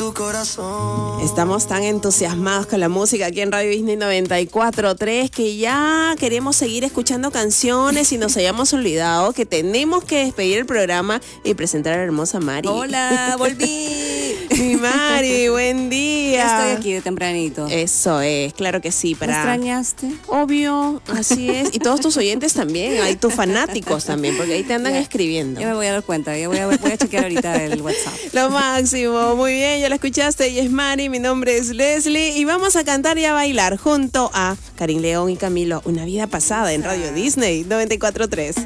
tu corazón. Estamos tan entusiasmados con la música aquí en Radio Disney 94.3 que ya queremos seguir escuchando canciones y nos hayamos olvidado que tenemos que despedir el programa y presentar a la hermosa Mari. Hola, volví. Mi Mari, buen día. Ya estoy aquí de tempranito. Eso es, claro que sí. ¿Me extrañaste? Obvio, así es. Y todos tus oyentes también, hay tus fanáticos también, porque ahí te andan escribiendo. Ya me voy a dar cuenta, voy a chequear ahorita el WhatsApp. Lo máximo, muy bien, ya la escuchaste, ella es Mari, mi nombre es Leslie y vamos a cantar y a bailar junto a Karin León y Camilo, Una vida pasada en Radio Disney 94.3.